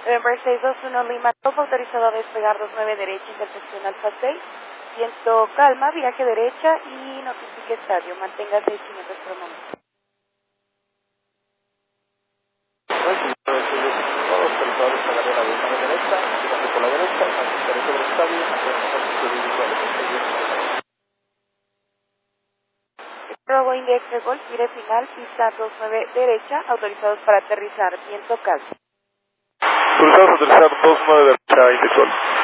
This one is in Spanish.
November 621 Lima, autorizado a despegar 29 derecha, intersección Alfa 6. Viento calma, viraje derecha y notifique estadio. Mantenga 600 por momento. Autorizado a despegar de la ventana derecha, girando por la derecha, mantener sobre el estadio, Robo Index de Golf, gire final, pista 29 derecha, autorizados para aterrizar, viento calma. Autorizados a aterrizar 29 derecha, Index Golf.